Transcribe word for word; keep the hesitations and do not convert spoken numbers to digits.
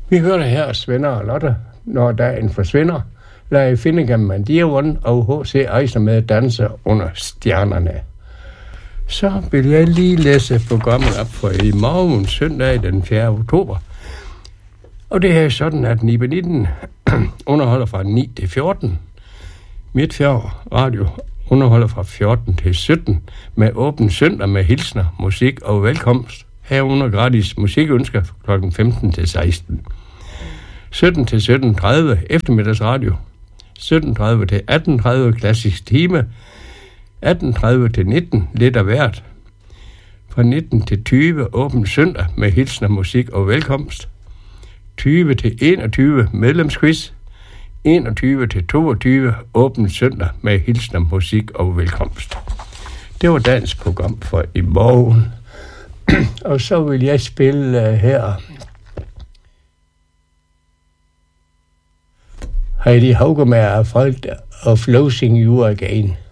Vi hørte her Svend og Lotte, Når dagen forsvinder. Lad Finnegan Man Dear og H C Eisner med danser under stjernerne. Så vil jeg lige læse programmet op for i morgen, søndag den fjerde oktober. Og det er sådan, at Nibe nitten underholder fra ni til fjorten. Midtfjord Radio underholder fra fjorten til sytten med åben søndag med hilsner, musik og velkomst. Herunder gratis musikønsker klokken femten til seksten. sytten til sytten tredive eftermiddagsradio. sytten tredive til atten tredive klassisk time. atten tredive til nitten lidt af hvert. Fra nitten til tyve åben søndag med hilsner, musik og velkomst. tyve til enogtyve medlemsquiz. enogtyve til toogtyve åben søndag med hilsner, musik og velkomst. Det var dagens program for i morgen. Og så vil jeg spille uh, her Heidi Haugemeyer, Folk of Losing You Again.